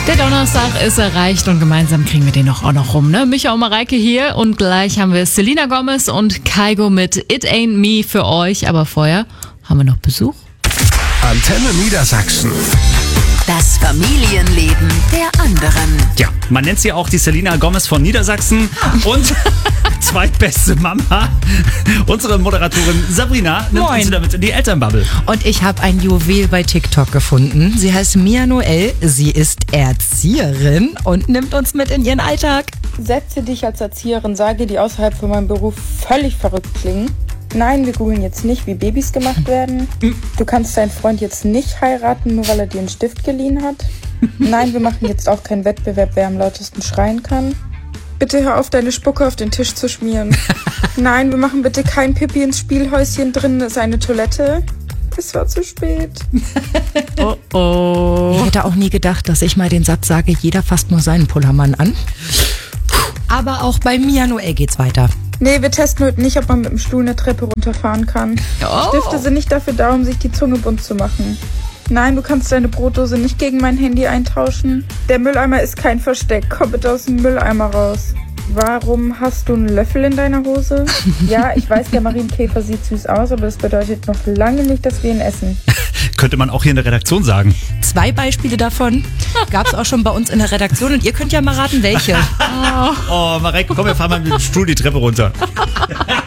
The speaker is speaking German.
Der Donnerstag ist erreicht und gemeinsam kriegen wir den auch noch rum, ne? Micha und Mareike hier und gleich haben wir Selena Gomez und Kygo mit It Ain't Me für euch. Aber vorher haben wir noch Besuch. Antenne Niedersachsen. Das Familienleben der anderen. Ja, man nennt sie auch die Selena Gomez von Niedersachsen und zweitbeste Mama. Unsere Moderatorin Sabrina nimmt uns wieder mit in die Elternbubble. Und ich habe ein Juwel bei TikTok gefunden. Sie heißt Mia Noel, sie ist Erzieherin und nimmt uns mit in ihren Alltag. Sätze, die ich als Erzieherin sage, die außerhalb von meinem Beruf völlig verrückt klingen. Nein, wir googeln jetzt nicht, wie Babys gemacht werden. Du kannst deinen Freund jetzt nicht heiraten, nur weil er dir einen Stift geliehen hat. Nein, wir machen jetzt auch keinen Wettbewerb, wer am lautesten schreien kann. Bitte hör auf, deine Spucke auf den Tisch zu schmieren. Nein, wir machen bitte kein Pipi ins Spielhäuschen, drin ist eine Toilette. Es war zu spät. Oh oh. Ich hätte auch nie gedacht, dass ich mal den Satz sage, jeder fasst nur seinen Pullermann an. Aber auch bei Mia Noel geht's weiter. Nee, wir testen heute nicht, ob man mit dem Stuhl eine Treppe runterfahren kann. Oh. Stifte sind nicht dafür da, um sich die Zunge bunt zu machen. Nein, du kannst deine Brotdose nicht gegen mein Handy eintauschen. Der Mülleimer ist kein Versteck. Komm bitte aus dem Mülleimer raus. Warum hast du einen Löffel in deiner Hose? Ja, ich weiß, der Marienkäfer sieht süß aus, aber das bedeutet noch lange nicht, dass wir ihn essen. Könnte man auch hier in der Redaktion sagen. 2 Beispiele davon gab es auch schon bei uns in der Redaktion und ihr könnt ja mal raten, welche. Oh, Mareike, komm, wir fahren mal mit dem Stuhl die Treppe runter.